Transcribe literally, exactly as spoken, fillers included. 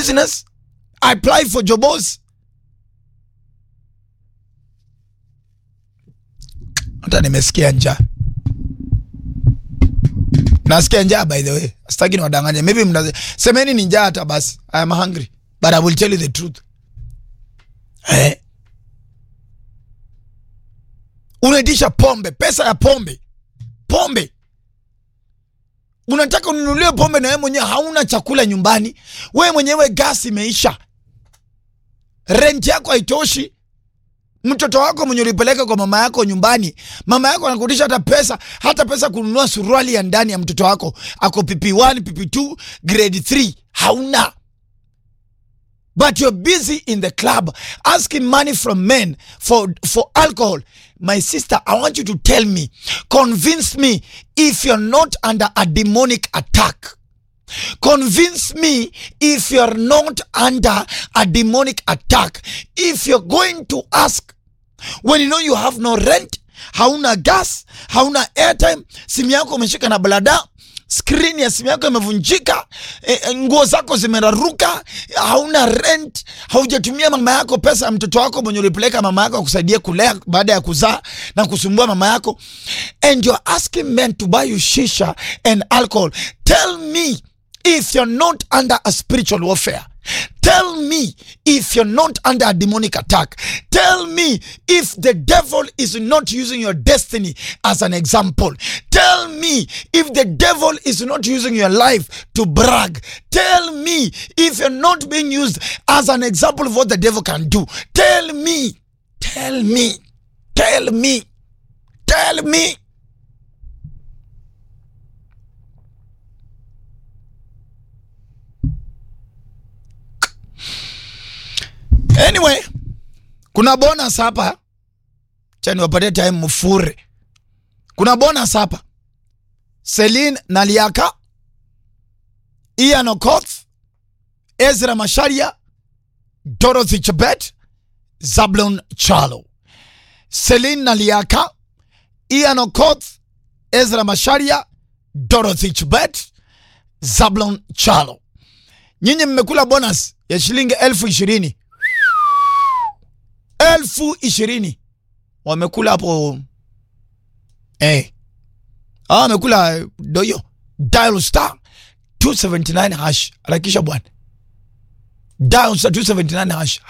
business, apply for jobs. Hata nimesikia njaa. Nasikia njaa by the way. Sitaki niwadanganye. Maybe mnaze semeni ni njaa hata basi. I am hungry, but I will tell you the truth. Eh? Unaitisha pombe, pesa ya pombe. Pombe. Unataka ununulie pombe na wewe mwenyewe hauna chakula nyumbani. Wewe mwenyewe gas imeisha. Rent yako haitoshi. Mtoto wako mwenye ulipeleka kwa mama yako nyumbani, mama yako anakurudisha hata pesa, hata pesa kununua suruali ya ndani ya mtoto wako. Ako P P one, P P two, grade three. Hauna. But you're busy in the club asking money from men for, for alcohol. My sister, I want you to tell me, convince me if you're not under a demonic attack. Convince me if you're not under a demonic attack. If you're going to ask when you know you have no rent, hauna gas, hauna airtime, simu yako umeshika na blada, screen ya simu yako imevunjika, e, nguo zako zimeraruka, hauna rent, haujatumia mama yako pesa ya mtoto wako mwenye ulipeleka mama yako kusaidia kulea baada ya kuzaa na kusumbua mama yako, and you're asking men to buy you shisha and alcohol. Tell me if you're not under a spiritual warfare. Tell me if you're not under a demonic attack. Tell me if the devil is not using your destiny as an example. Tell me if the devil is not using your life to brag. Tell me if you're not being used as an example of what the devil can do. Tell me. Tell me. Tell me. Tell me. Anyway, kuna bonus hapa. Chani wapate time mfure. Kuna bonus hapa. Celine Naliaka, Ian Okoth, Ezra Masharia, Dorothy Chebet, Zablon Chalo. Celine Naliaka, Ian Okoth, Ezra Masharia, Dorothy Chebet, Zablon Chalo. Nyinyi mmekula bonus ya shilingi elfu ishirini. Elfu ishirini. Wamekula hapo. Eh. Ah, wamekula doyo. Dial star two seventy-nine hash. Alakisha bwana. Dial star two seventy-nine hash.